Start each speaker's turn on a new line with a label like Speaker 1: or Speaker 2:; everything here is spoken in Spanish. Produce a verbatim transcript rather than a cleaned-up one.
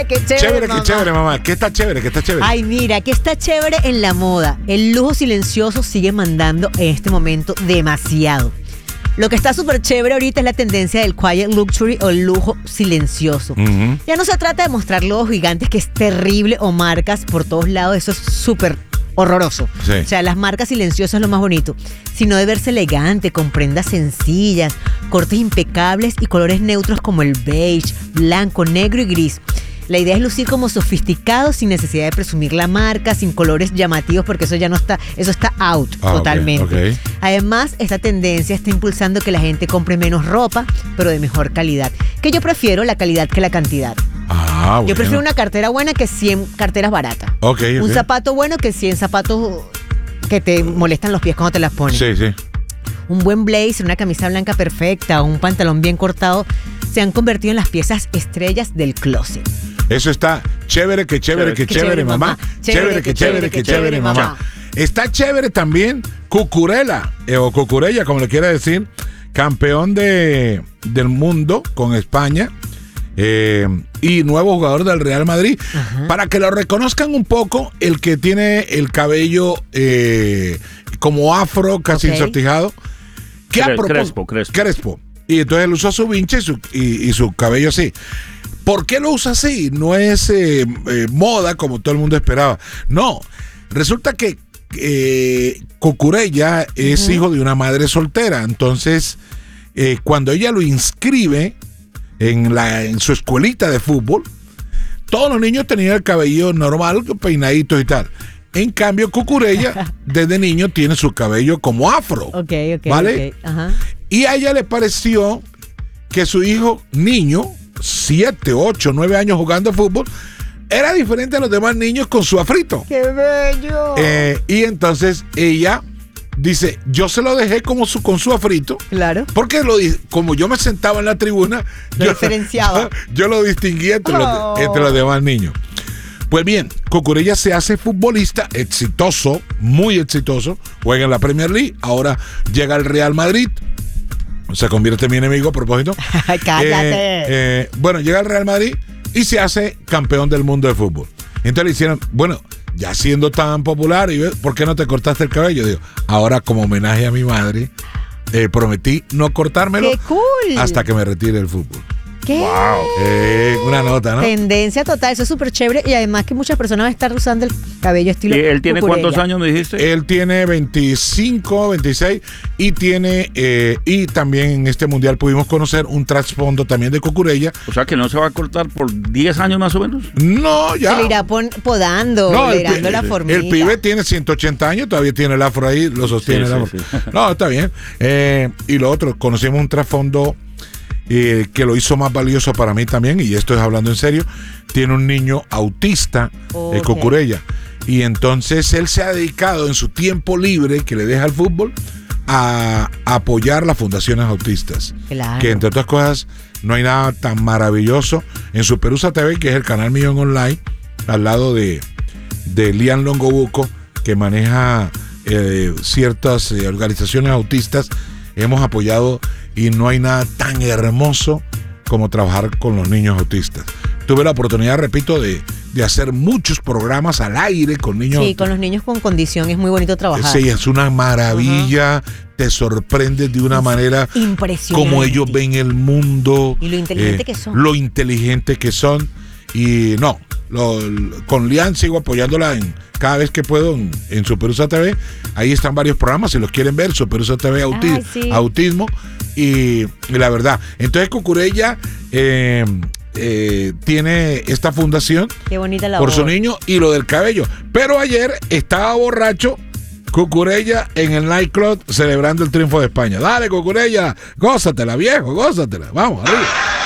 Speaker 1: Qué chévere,
Speaker 2: Chévere,
Speaker 1: mamá.
Speaker 2: qué chévere, mamá. ¿Qué está chévere? ¿Qué está chévere?
Speaker 1: Ay, mira, que está chévere en la moda. El lujo silencioso sigue mandando en este momento demasiado. Lo que está súper chévere ahorita es la tendencia del quiet luxury o el lujo silencioso.
Speaker 2: Uh-huh.
Speaker 1: Ya no se trata de mostrar logos gigantes, que es terrible, o marcas por todos lados. Eso es súper horroroso.
Speaker 2: Sí.
Speaker 1: O sea, las marcas silenciosas es lo más bonito. Sino de verse elegante, con prendas sencillas, cortes impecables y colores neutros como el beige, blanco, negro y gris. La idea es lucir como sofisticado sin necesidad de presumir la marca, sin colores llamativos, porque eso ya no está, eso está out
Speaker 2: Ah,
Speaker 1: totalmente.
Speaker 2: okay, okay.
Speaker 1: Además, esta tendencia está impulsando que la gente compre menos ropa, pero de mejor calidad. Que yo prefiero la calidad que la cantidad.
Speaker 2: Ah, bueno.
Speaker 1: Yo prefiero una cartera buena que cien carteras baratas.
Speaker 2: Ok, ok.
Speaker 1: Un zapato bueno que cien zapatos que te molestan los pies cuando te las pones.
Speaker 2: Sí, sí.
Speaker 1: Un buen blazer, una camisa blanca perfecta o un pantalón bien cortado se han convertido en las piezas estrellas del closet.
Speaker 2: Eso está chévere, que chévere, que chévere, chévere, mamá. Chévere, que chévere, que chévere, mamá. Está chévere también Cucurella, eh, o Cucurella, como le quiera decir, campeón de, del mundo con España eh, y nuevo jugador del Real Madrid. Ajá. Para que lo reconozcan un poco, el que tiene el cabello eh, como afro, casi okay. ensortijado.
Speaker 3: ¿Qué Cre- Crespo, Crespo.
Speaker 2: Crespo. Y entonces él usa su vincha y su, y, y su cabello así. ¿Por qué lo usa así? No es eh, eh, moda como todo el mundo esperaba. No, resulta que eh, Cucurella es uh-huh. hijo de una madre soltera. Entonces, eh, cuando ella lo inscribe en, la, en su escuelita de fútbol, todos los niños tenían el cabello normal, peinaditos y tal. En cambio, Cucurella desde niño tiene su cabello como afro.
Speaker 1: Ok, ok,
Speaker 2: ¿vale?
Speaker 1: Okay. Ajá.
Speaker 2: Y a ella le pareció que su hijo niño, siete, ocho, nueve años jugando fútbol, era diferente a los demás niños con su afrito.
Speaker 1: ¡Qué bello!
Speaker 2: Eh, y entonces ella dice, yo se lo dejé como su, con su afrito.
Speaker 1: Claro.
Speaker 2: Porque lo, como yo me sentaba en la tribuna,
Speaker 1: lo
Speaker 2: yo,
Speaker 1: diferenciaba.
Speaker 2: Yo, yo lo distinguía entre,
Speaker 1: oh.
Speaker 2: los, entre los demás niños. Pues bien, Cucurella se hace futbolista exitoso, muy exitoso, juega en la Premier League, ahora llega al Real Madrid, se convierte en mi enemigo a propósito.
Speaker 1: ¡Cállate!
Speaker 2: Eh, eh, bueno, llega al Real Madrid y se hace campeón del mundo de fútbol. Entonces le hicieron, bueno, ya siendo tan popular, ¿por qué no te cortaste el cabello? Digo, ahora como homenaje a mi madre, eh, prometí no cortármelo.
Speaker 1: ¡Qué cool!
Speaker 2: Hasta que me retire del fútbol.
Speaker 1: ¿Qué?
Speaker 2: Wow. Eh, una nota, ¿no?
Speaker 1: Tendencia total, eso es súper chévere y además que muchas personas van a estar usando el cabello estilo.
Speaker 3: ¿Y él tiene
Speaker 1: Cucurella.
Speaker 3: cuántos años me dijiste?
Speaker 2: Él tiene veinticinco, veintiséis y tiene eh, y también en este mundial pudimos conocer un trasfondo también de Cucurella.
Speaker 3: O sea que no se va a cortar por diez años más o menos.
Speaker 2: No, ya.
Speaker 1: Se le irá pon, podando,
Speaker 2: no,
Speaker 1: le irá
Speaker 2: el,
Speaker 1: la formita.
Speaker 2: El pibe tiene ciento ochenta años, todavía tiene el afro ahí, lo sostiene
Speaker 3: sí,
Speaker 2: el afro.
Speaker 3: Sí, sí.
Speaker 2: No, está bien. Eh, y lo otro, conocimos un trasfondo Eh, que lo hizo más valioso para mí también, y esto es hablando en serio. Tiene un niño autista, okay. eh, Cucurella, y entonces él se ha dedicado en su tiempo libre que le deja al fútbol a, a apoyar las fundaciones autistas,
Speaker 1: claro.
Speaker 2: que entre otras cosas no hay nada tan maravilloso en Superusa T V, que es el canal mío en online, al lado de, de Lian Longobuco, que maneja eh, ciertas eh, organizaciones autistas. Hemos apoyado y no hay nada tan hermoso como trabajar con los niños autistas. Tuve la oportunidad, repito, de, de hacer muchos programas al aire con niños.
Speaker 1: Sí,
Speaker 2: autistas.
Speaker 1: con los niños con condición es muy bonito trabajar.
Speaker 2: Sí, es una maravilla. Uh-huh. Te sorprendes de una es manera
Speaker 1: impresionante.
Speaker 2: Como ellos ven el mundo.
Speaker 1: Y lo inteligente
Speaker 2: eh,
Speaker 1: que son.
Speaker 2: Lo inteligente que son. Y no, lo, con Lian sigo apoyándola en cada vez que puedo en, en Superusa T V. Ahí están varios programas, si los quieren ver, Superusa T V auti-
Speaker 1: Ay, sí.
Speaker 2: Autismo. Y, y la verdad, entonces Cucurella eh, eh, tiene esta fundación.
Speaker 1: Qué bonita la
Speaker 2: por
Speaker 1: voz.
Speaker 2: su niño y lo del cabello. Pero ayer estaba borracho Cucurella en el nightclub celebrando el triunfo de España. Dale, Cucurella, gózatela, viejo, gózatela. Vamos, arriba.